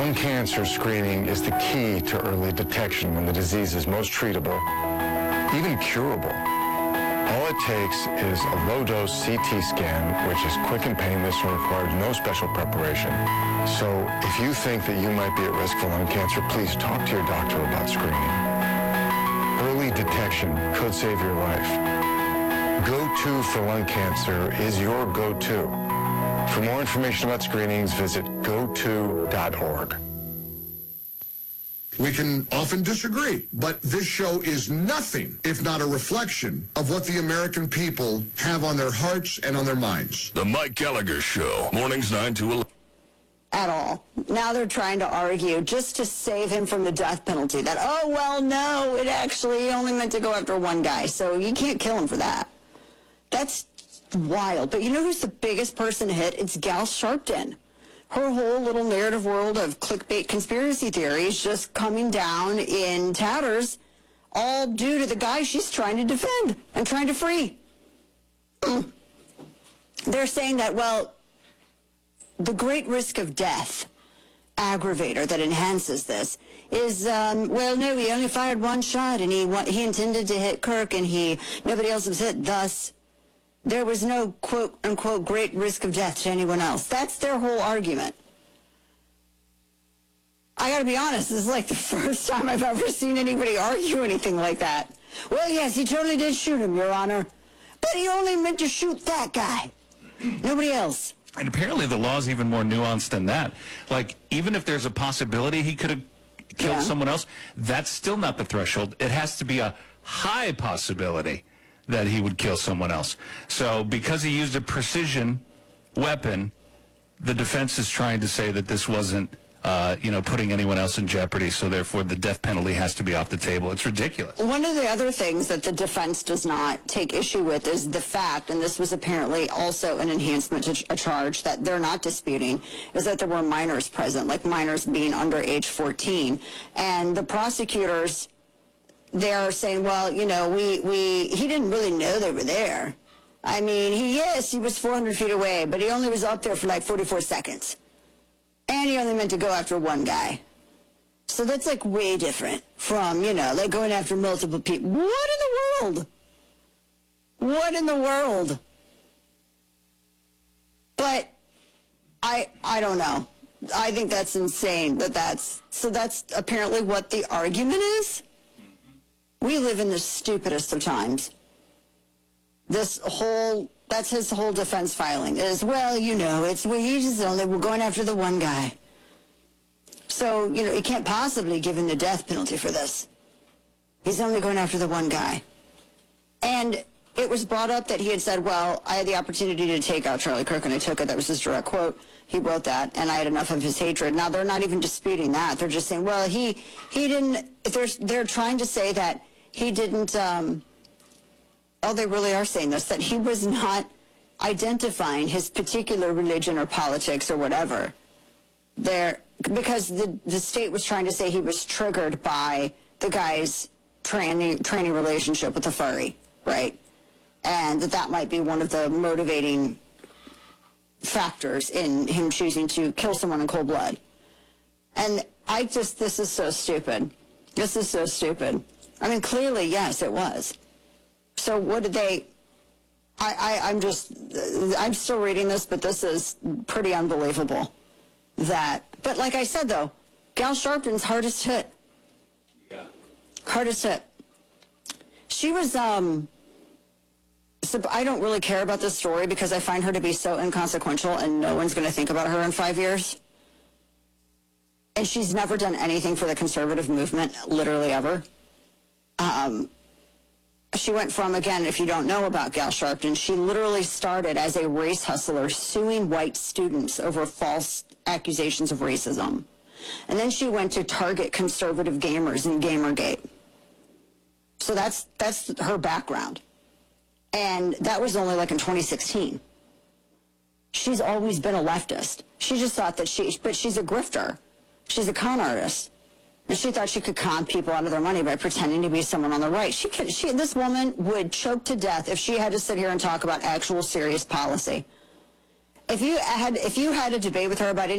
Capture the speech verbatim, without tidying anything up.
Lung cancer screening is the key to early detection when the disease is most treatable, even curable. All it takes is a low-dose C T scan, which is quick and painless and requires no special preparation. So if you think that you might be at risk for lung cancer, please talk to your doctor about screening. Early detection could save your life. Go-To for lung cancer is your go-to. For more information about screenings, visit go to dot org. We can often disagree, but this show is nothing if not a reflection of what the American people have on their hearts and on their minds. The Mike Gallagher Show, mornings nine to eleven. At all. Now they're trying to argue just to save him from the death penalty that, oh, well, no, it actually only meant to go after one guy, so you can't kill him for that. That's wild. But you know who's the biggest person hit? It's Gal Sharpton. Her whole little narrative world of clickbait conspiracy theories just coming down in tatters, all due to the guy she's trying to defend and trying to free. Mm. They're saying that, well, the great risk of death aggravator that enhances this is, um, well, no, he only fired one shot, and he he intended to hit Kirk, and he nobody else was hit, thus there was no quote-unquote great risk of death to anyone else. That's their whole argument. I gotta be honest, this is like the first time I've ever seen anybody argue anything like that. Well, yes, he totally did shoot him, Your Honor, but he only meant to shoot that guy, nobody else. And apparently the law is even more nuanced than that. Like, even if there's a possibility he could have killed Yeah. someone else, that's still not the threshold. It has to be a high possibility that he would kill someone else. So because he used a precision weapon, the defense is trying to say that this wasn't, uh, you know, putting anyone else in jeopardy, so therefore the death penalty has to be off the table. It's ridiculous. One of the other things that the defense does not take issue with is the fact, and this was apparently also an enhancement to a charge that they're not disputing, is that there were minors present, like minors being under age fourteen. And the prosecutors, they're saying, well, you know, we, we, he didn't really know they were there. I mean, he, yes, he was four hundred feet away, but he only was up there for like forty-four seconds. And he only meant to go after one guy. So that's like way different from, you know, like going after multiple people. What in the world? What in the world? But I, I don't know. I think that's insane that that's, so that's apparently what the argument is. We live in the stupidest of times. This whole, that's his whole defense filing is, well, you know, it's, we just only, we're going after the one guy. So, you know, he can't possibly give him the death penalty for this. He's only going after the one guy. And it was brought up that he had said, well, I had the opportunity to take out Charlie Kirk, and I took it. That was his direct quote. He wrote that, and I had enough of his hatred. Now, they're not even disputing that. They're just saying, well, he, he didn't, they're, they're trying to say that he didn't, um, oh, they really are saying this, that he was not identifying his particular religion or politics or whatever. They're, because the, the state was trying to say he was triggered by the guy's training, training relationship with the furry, right? And that that might be one of the motivating factors in him choosing to kill someone in cold blood. And I just, this is so stupid. This is so stupid. I mean, clearly, yes, it was. So what did they, I, I, I'm just, I'm still reading this, but this is pretty unbelievable. That, but like I said, though, Gal Sharpton's hardest hit. Yeah. Hardest hit. She was, um, so I don't really care about this story because I find her to be so inconsequential and no one's going to think about her in five years. And she's never done anything for the conservative movement, literally ever. Um, she went from, again, if you don't know about Gal Sharpton, she literally started as a race hustler suing white students over false accusations of racism. And then she went to target conservative gamers in Gamergate. So that's, that's her background. And that was only like in twenty sixteen. She's always been a leftist. She just thought that she, but she's a grifter. She's a con artist. And she thought she could con people out of their money by pretending to be someone on the right. She could, she, this woman would choke to death if she had to sit here and talk about actual serious policy. If you had, if you had a debate with her about